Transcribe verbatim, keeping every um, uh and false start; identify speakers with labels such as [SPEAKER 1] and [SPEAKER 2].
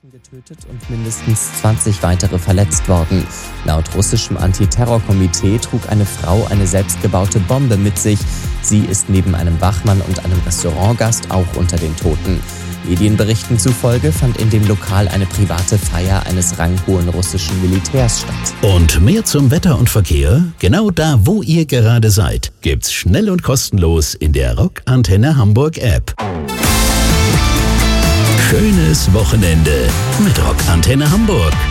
[SPEAKER 1] Menschen getötet und mindestens zwanzig weitere verletzt worden. Laut russischem Antiterrorkomitee trug eine Frau eine selbstgebaute Bombe mit sich. Sie ist neben einem Wachmann und einem Restaurantgast auch unter den Toten. Medienberichten zufolge fand in dem Lokal eine private Feier eines ranghohen russischen Militärs statt.
[SPEAKER 2] Und mehr zum Wetter und Verkehr? Genau da, wo ihr gerade seid, gibt's schnell und kostenlos in der Rock Antenne Hamburg App. Schönes Wochenende mit Rock Antenne Hamburg.